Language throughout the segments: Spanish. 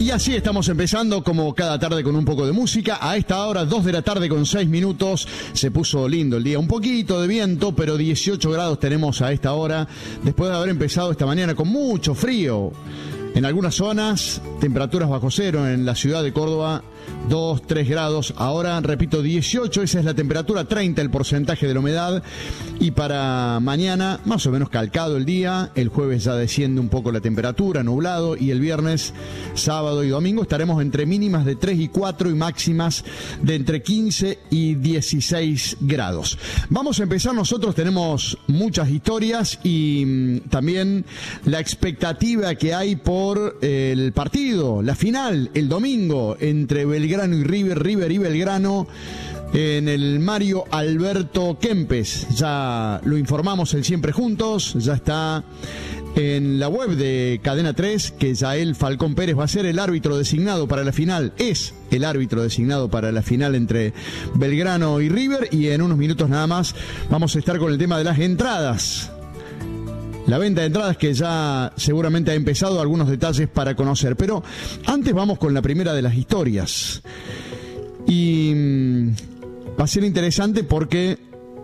Y así estamos empezando como cada tarde con un poco de música. A esta hora, 2 de la tarde con 6 minutos. Se puso lindo el día. Un poquito de viento, pero 18 grados tenemos a esta hora. Después de haber empezado esta mañana con mucho frío. En algunas zonas, temperaturas bajo cero. En la ciudad de Córdoba, 2, 3 grados. Ahora, repito, 18, esa es la temperatura, 30 el porcentaje de la humedad. Y para mañana, más o menos calcado el día. El jueves ya desciende un poco la temperatura, nublado. Y el viernes, sábado y domingo estaremos entre mínimas de 3 y 4 y máximas de entre 15 y 16 grados. Vamos a empezar, nosotros tenemos muchas historias y también la expectativa que hay por el partido, la final, el domingo, entre Belgrano y River y Belgrano, en el Mario Alberto Kempes. Ya lo informamos en Siempre Juntos, ya está en la web de Cadena 3, que Yael Falcón Pérez va a ser el árbitro designado para la final, es el árbitro designado para la final entre Belgrano y River, y en unos minutos nada más vamos a estar con el tema de las entradas. La venta de entradas que ya seguramente ha empezado, algunos detalles para conocer. Pero antes vamos con la primera de las historias. Y va a ser interesante porque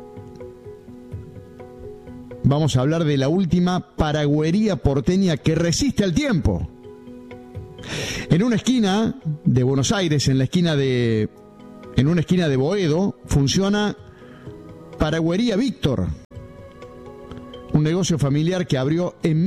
vamos a hablar de la última paragüería porteña que resiste al tiempo. En una esquina de Buenos Aires, en una esquina de Boedo, funciona Paragüería Víctor. Un negocio familiar que abrió en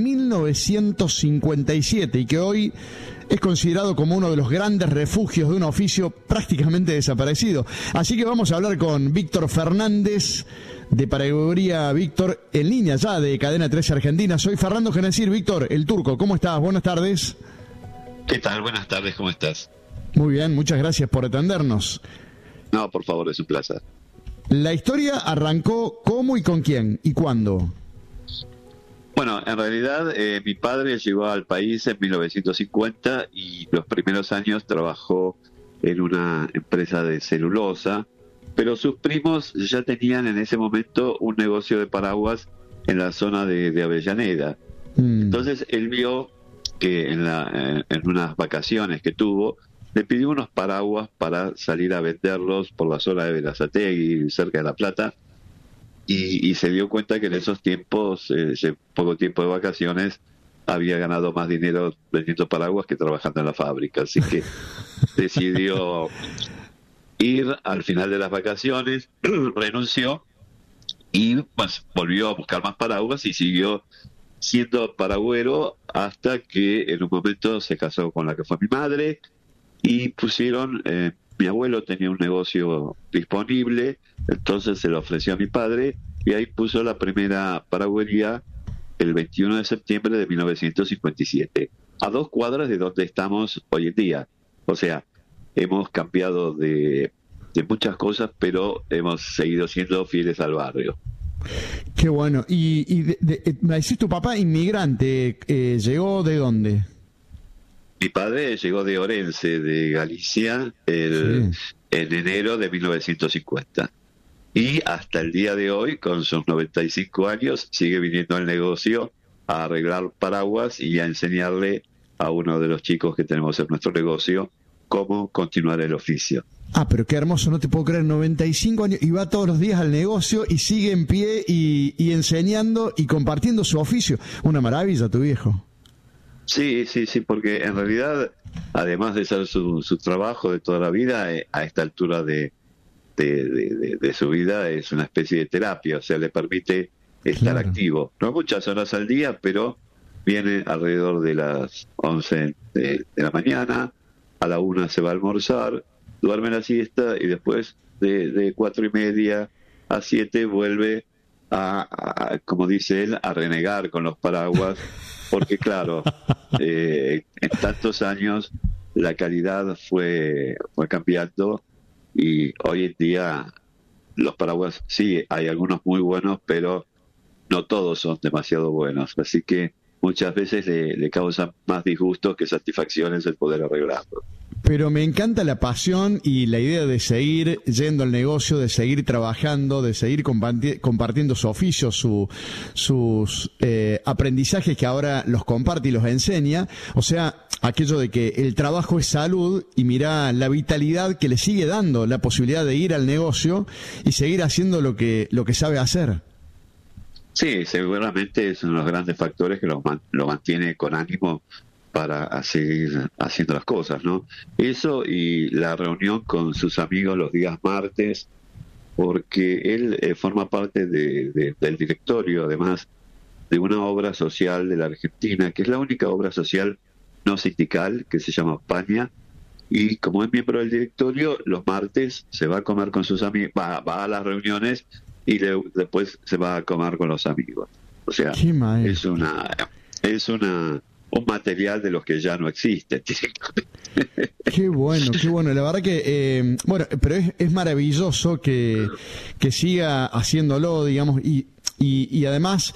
1957 y que hoy es considerado como uno de los grandes refugios de un oficio prácticamente desaparecido. Así que vamos a hablar con Víctor Fernández de Paragüería Víctor, en línea ya de Cadena 13 Argentina. Soy Fernando Genacir. Víctor, el Turco, ¿cómo estás? Buenas tardes. ¿Qué tal? Buenas tardes, ¿cómo estás? Muy bien, muchas gracias por atendernos. No, por favor, es un placer. La historia arrancó ¿cómo y con quién y cuándo? Bueno, en realidad mi padre llegó al país en 1950 y los primeros años trabajó en una empresa de celulosa, pero sus primos ya tenían en ese momento un negocio de paraguas en la zona de Avellaneda. Entonces él vio que en unas vacaciones que tuvo, le pidió unos paraguas para salir a venderlos por la zona de Berazategui, cerca de La Plata. Y se dio cuenta que en esos tiempos, poco tiempo de vacaciones, había ganado más dinero vendiendo paraguas que trabajando en la fábrica. Así que decidió ir al final de las vacaciones, renunció y pues, volvió a buscar más paraguas y siguió siendo paragüero hasta que en un momento se casó con la que fue mi madre y pusieron... mi abuelo tenía un negocio disponible, entonces se lo ofreció a mi padre y ahí puso la primera paragüería el 21 de septiembre de 1957, a 2 cuadras de donde estamos hoy en día. O sea, hemos cambiado de muchas cosas, pero hemos seguido siendo fieles al barrio. Qué bueno. Me decís, tu papá inmigrante, ¿llegó de dónde? Mi padre llegó de Orense, de Galicia, en enero de 1950. Y hasta el día de hoy, con sus 95 años, sigue viniendo al negocio a arreglar paraguas y a enseñarle a uno de los chicos que tenemos en nuestro negocio cómo continuar el oficio. Ah, pero qué hermoso, no te puedo creer, 95 años y va todos los días al negocio y sigue en pie y enseñando y compartiendo su oficio. Una maravilla, tu viejo. Sí, porque en realidad, además de ser su trabajo de toda la vida, a esta altura de su vida es una especie de terapia, o sea, le permite estar activo. No muchas horas al día, pero viene alrededor de las 11 de la mañana, a la 1 se va a almorzar, duerme la siesta y después de 4:30 a 7 vuelve a, como dice él, a renegar con los paraguas. Porque claro, en tantos años la calidad fue cambiando y hoy en día los paraguas, sí, hay algunos muy buenos, pero no todos son demasiado buenos. Así que muchas veces le causan más disgustos que satisfacciones el poder arreglarlo. Pero me encanta la pasión y la idea de seguir yendo al negocio, de seguir trabajando, de seguir compartiendo su oficio, sus aprendizajes que ahora los comparte y los enseña. O sea, aquello de que el trabajo es salud, y mirá la vitalidad que le sigue dando la posibilidad de ir al negocio y seguir haciendo lo que sabe hacer. Sí, seguramente es uno de los grandes factores que lo mantiene con ánimo para seguir haciendo las cosas, ¿no? Eso y la reunión con sus amigos los días martes, porque él forma parte del directorio, además, de una obra social de la Argentina, que es la única obra social no sindical, que se llama España, y como es miembro del directorio, los martes se va a comer con sus amigos, va a las reuniones y después se va a comer con los amigos. O sea, es un material de los que ya no existen. Qué bueno, qué bueno. La verdad que, bueno, pero es maravilloso que siga haciéndolo, digamos, y además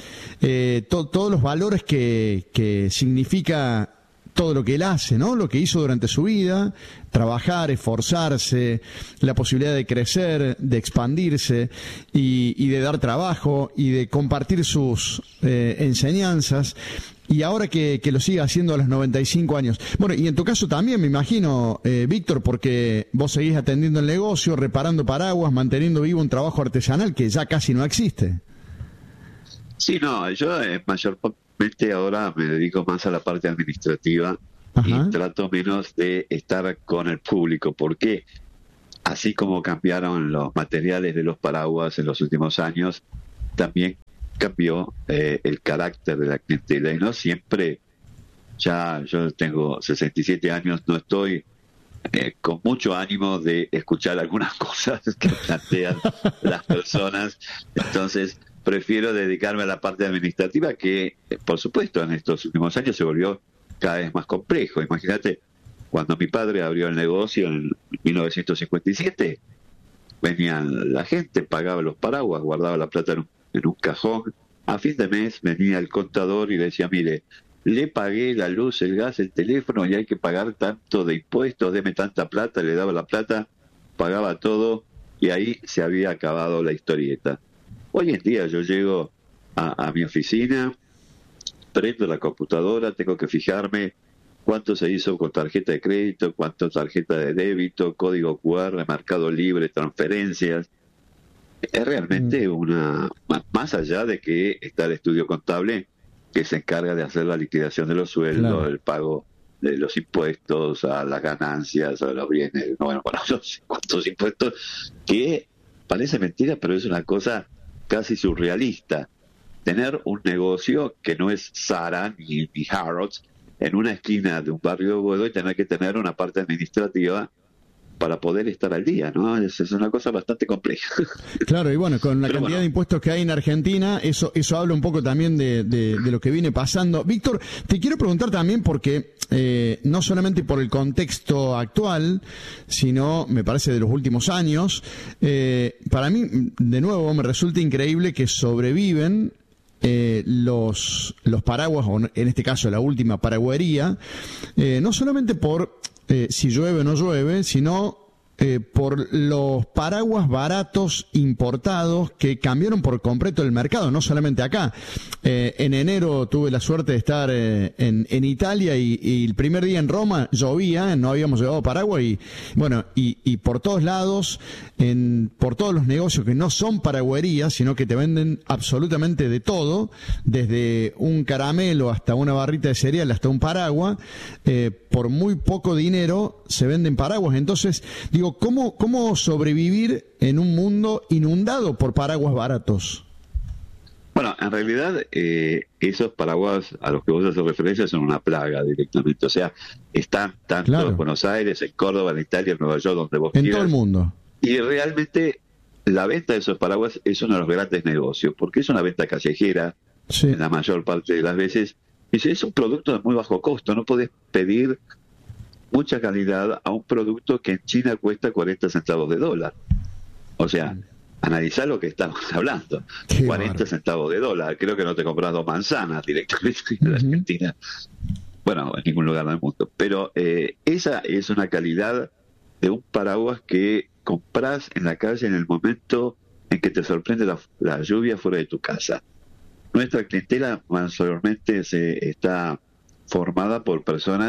todos los valores que significa todo lo que él hace, ¿no? Lo que hizo durante su vida, trabajar, esforzarse, la posibilidad de crecer, de expandirse y de dar trabajo y de compartir sus enseñanzas. Y ahora que lo siga haciendo a los 95 años. Bueno, y en tu caso también, me imagino, Víctor, porque vos seguís atendiendo el negocio, reparando paraguas, manteniendo vivo un trabajo artesanal que ya casi no existe. Sí, no, yo mayormente ahora me dedico más a la parte administrativa. Ajá. Y trato menos de estar con el público, porque así como cambiaron los materiales de los paraguas en los últimos años, también cambió el carácter de la clientela, y no siempre, ya yo tengo 67 años, no estoy con mucho ánimo de escuchar algunas cosas que plantean las personas, entonces prefiero dedicarme a la parte administrativa, que por supuesto en estos últimos años se volvió cada vez más complejo. Imagínate, cuando mi padre abrió el negocio en 1957, venían la gente, pagaba los paraguas, guardaba la plata en un cajón. A fin de mes venía el contador y le decía, mire, le pagué la luz, el gas, el teléfono, y hay que pagar tanto de impuestos, deme tanta plata. Le daba la plata, pagaba todo, y ahí se había acabado la historieta. Hoy en día yo llego a mi oficina, prendo la computadora, tengo que fijarme cuánto se hizo con tarjeta de crédito, cuánto tarjeta de débito, código QR, Mercado Libre, transferencias. Es realmente más allá de que está el estudio contable que se encarga de hacer la liquidación de los sueldos, claro, el pago de los impuestos, a las ganancias, a los bienes, bueno, no sé cuántos impuestos, que parece mentira, pero es una cosa casi surrealista. Tener un negocio que no es Zara ni Harrods en una esquina de un barrio de Boedo, y tener que tener una parte administrativa para poder estar al día, ¿no? Es una cosa bastante compleja. Claro, y bueno, con la cantidad de impuestos que hay en Argentina, eso habla un poco también de lo que viene pasando. Víctor, te quiero preguntar también porque, no solamente por el contexto actual, sino, me parece, de los últimos años, para mí, de nuevo, me resulta increíble que sobreviven los paraguas, o en este caso la última paraguería, no solamente por si llueve o no llueve, sino por los paraguas baratos importados que cambiaron por completo el mercado, no solamente acá. En enero tuve la suerte de estar en Italia y el primer día en Roma llovía, no habíamos llevado paraguas y bueno, y por todos lados, por todos los negocios que no son paragüerías, sino que te venden absolutamente de todo, desde un caramelo hasta una barrita de cereal hasta un paraguas, por muy poco dinero se venden paraguas. Entonces, digo, ¿cómo sobrevivir en un mundo inundado por paraguas baratos? Bueno, en realidad esos paraguas a los que vos haces referencia son una plaga directamente. O sea, están tanto en Buenos Aires, en Córdoba, en Italia, en Nueva York, donde vos quieras. En todo el mundo. Y realmente la venta de esos paraguas es uno de los grandes negocios, porque es una venta callejera, sí, en la mayor parte de las veces. Y es un producto de muy bajo costo. No podés pedir mucha calidad a un producto que en China cuesta 40 centavos de dólar. O sea, analizá lo que estamos hablando. Qué 40 barro. Centavos de dólar. Creo que no te compras 2 manzanas directamente en la Argentina. Bueno, en ningún lugar del mundo. Pero esa es una calidad de un paraguas que comprás en la calle en el momento en que te sorprende la lluvia fuera de tu casa. Nuestra clientela mayormente está formada por personas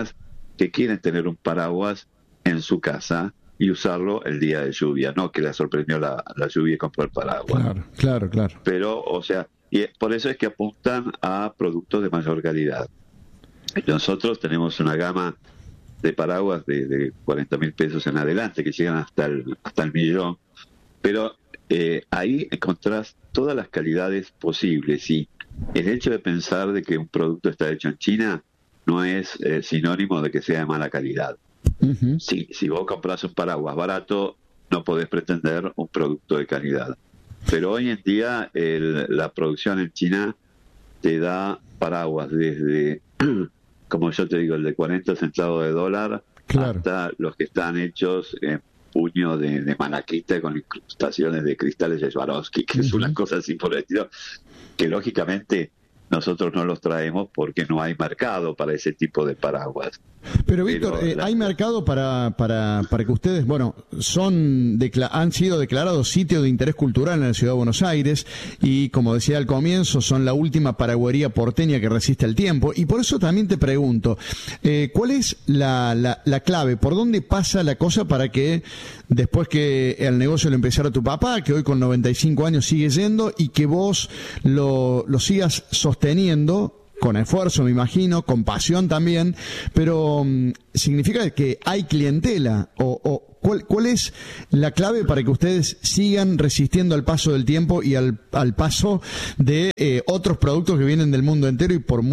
que quieren tener un paraguas en su casa y usarlo el día de lluvia, no que le sorprendió la lluvia y compró el paraguas. Claro. Pero, o sea, y por eso es que apuntan a productos de mayor calidad. Nosotros tenemos una gama de paraguas de 40.000 pesos en adelante, que llegan hasta el 1.000.000, pero ahí encontrás todas las calidades posibles, y el hecho de pensar de que un producto está hecho en China no es sinónimo de que sea de mala calidad. Uh-huh. Si vos compras un paraguas barato, no podés pretender un producto de calidad. Pero hoy en día la producción en China te da paraguas desde, como yo te digo, el de 40 centavos de dólar, claro, hasta los que están hechos en puño de malaquita con incrustaciones de cristales de Swarovski, que es una cosa así por el estilo, que lógicamente nosotros no los traemos porque no hay mercado para ese tipo de paraguas. Pero Víctor, ¿hay mercado para que ustedes, bueno, han sido declarados sitio de interés cultural en la Ciudad de Buenos Aires y, como decía al comienzo, son la última paraguería porteña que resiste el tiempo? Y por eso también te pregunto, ¿cuál es la clave? ¿Por dónde pasa la cosa para que después que el negocio lo empezara tu papá, que hoy con 95 años sigue yendo, y que vos lo sigas sosteniendo con esfuerzo, me imagino, con pasión también, pero significa que hay clientela? ¿Cuál es la clave para que ustedes sigan resistiendo al paso del tiempo y al paso de otros productos que vienen del mundo entero y por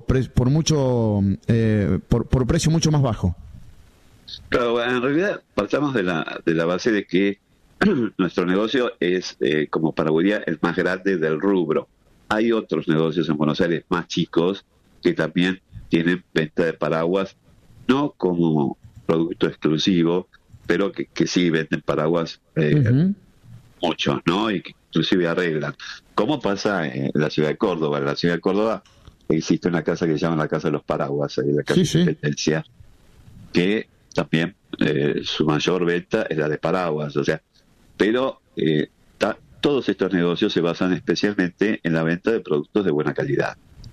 precio mucho más bajo? Claro, en realidad partamos de la base de que nuestro negocio es, como paraguería, el más grande del rubro. Hay otros negocios en Buenos Aires más chicos que también tienen venta de paraguas, no como producto exclusivo, pero que sí venden paraguas muchos, ¿no? Y que inclusive arreglan. ¿Cómo pasa en la ciudad de Córdoba? En la ciudad de Córdoba existe una casa que se llama la Casa de los Paraguas, ahí la Casa de Independencia, que también su mayor venta es la de paraguas, o sea, pero todos estos negocios se basan especialmente en la venta de productos de buena calidad.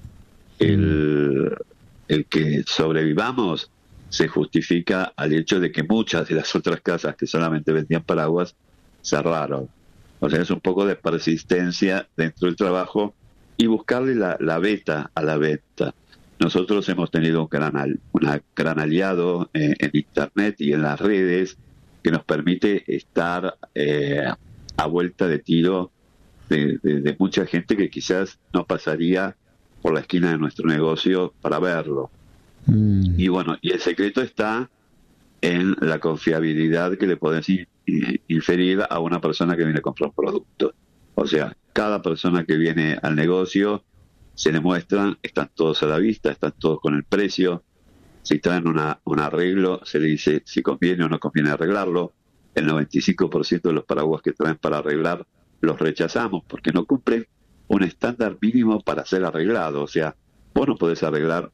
El que sobrevivamos se justifica al hecho de que muchas de las otras casas que solamente vendían paraguas cerraron. O sea, es un poco de persistencia dentro del trabajo y buscarle la beta a la venta. Nosotros hemos tenido un gran aliado en Internet y en las redes que nos permite estar a vuelta de tiro de mucha gente que quizás no pasaría por la esquina de nuestro negocio para verlo. Y bueno, y el secreto está en la confiabilidad que le podés inferir a una persona que viene a comprar un producto. O sea, cada persona que viene al negocio se le muestran, están todos a la vista, están todos con el precio. Si traen un arreglo, se le dice si conviene o no conviene arreglarlo. El 95% de los paraguas que traen para arreglar los rechazamos porque no cumplen un estándar mínimo para ser arreglado. O sea, vos no podés arreglar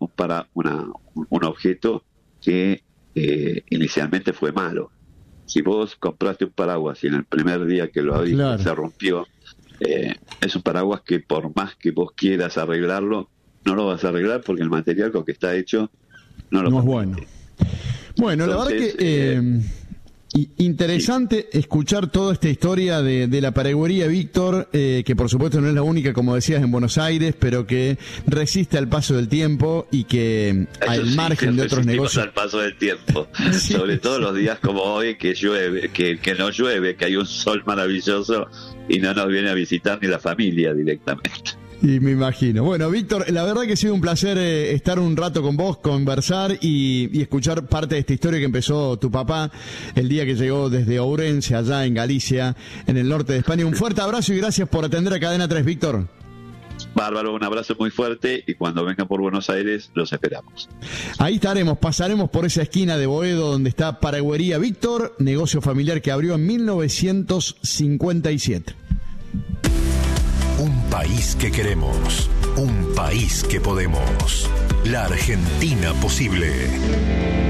un objeto que inicialmente fue malo. Si vos compraste un paraguas y en el primer día que lo abriste se rompió, es un paraguas que por más que vos quieras arreglarlo, no lo vas a arreglar porque el material con que está hecho no es bueno. Bueno, entonces, la verdad que interesante escuchar toda esta historia de la paraguería Víctor, que por supuesto no es la única, como decías, en Buenos Aires, pero que resiste al paso del tiempo y que al margen de otros negocios. Al paso del tiempo, sobre todo los días como hoy, que llueve, que no llueve, que hay un sol maravilloso y no nos viene a visitar ni la familia directamente. Y me imagino. Bueno, Víctor, la verdad que ha sido un placer estar un rato con vos, conversar y escuchar parte de esta historia que empezó tu papá el día que llegó desde Ourense, allá en Galicia, en el norte de España. Un fuerte abrazo y gracias por atender a Cadena 3, Víctor. Bárbaro, un abrazo muy fuerte y cuando vengan por Buenos Aires los esperamos. Ahí estaremos, pasaremos por esa esquina de Boedo donde está Paraguería Víctor, negocio familiar que abrió en 1957. Un país que queremos, un país que podemos. La Argentina posible.